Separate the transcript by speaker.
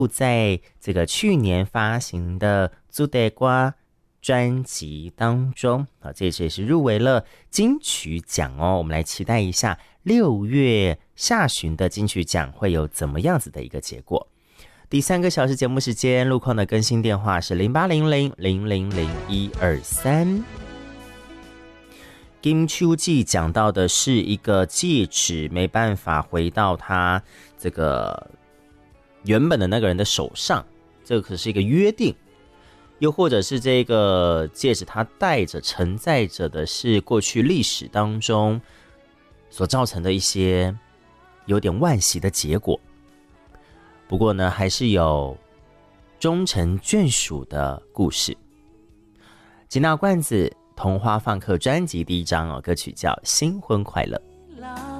Speaker 1: 在这个去年发行的《朱德瓜》专辑当中啊，这次也是入围了金曲奖哦。我们来期待一下6月下旬的金曲奖会有怎么样子的一个结果。第3个小时节目时间，路况的更新电话是0800000123。金秋季讲到的是一个戒指没办法回到他这个原本的那个人的手上，这个可是一个约定。又或者是这个戒指它带着承载着的是过去历史当中所造成的一些有点惋惜的结果。不过呢，还是有终成眷属的故事。吉娜罐子童话放客专辑第1张歌曲叫《新婚快乐》。